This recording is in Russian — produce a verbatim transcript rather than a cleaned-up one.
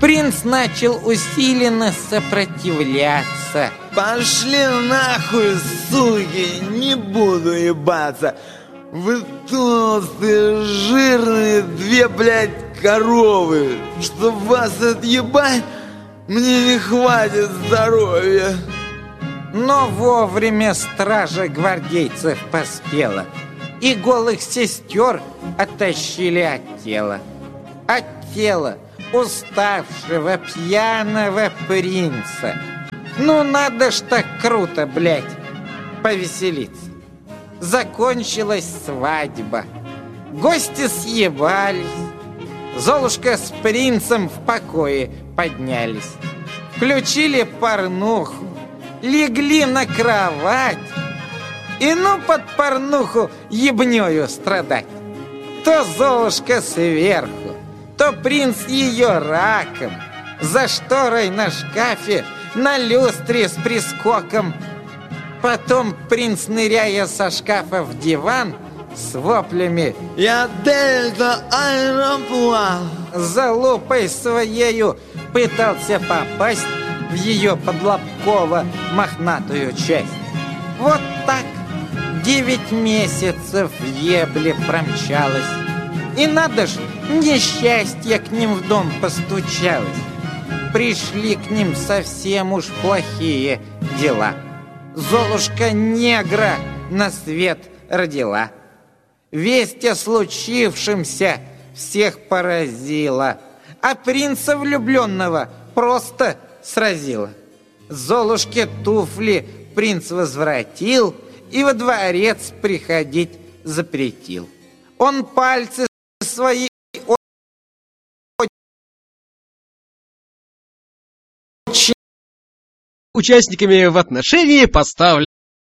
Принц начал усиленно сопротивляться. Пошли нахуй, суки, не буду ебаться. Вы толстые, жирные, две, блядь, коровы. Чтоб вас отъебать, мне не хватит здоровья. Но вовремя стража гвардейцев поспела, и голых сестер оттащили от тела. От тела уставшего пьяного принца. Ну надо ж так круто, блядь, повеселиться. Закончилась свадьба. Гости съебались. Золушка с принцем в покое поднялись. Включили порнуху. Легли на кровать. И ну под порнуху ебнёю страдать. То Золушка сверху, то принц ее раком. За шторой на шкафе, на люстре с прискоком. Потом принц, ныряя со шкафа в диван, с воплями «Я Дельта аэроплан!» за лупой своею пытался попасть в ее подлобково мохнатую часть. Вот так девять месяцев в ебле промчалось. И надо ж, несчастье к ним в дом постучалось. Пришли к ним совсем уж плохие дела. Золушка негра на свет родила. Весть о случившемся всех поразила, а принца влюбленного просто сразила. Золушке туфли принц возвратил и во дворец приходить запретил. Он пальцы свои участниками в отношении поставлен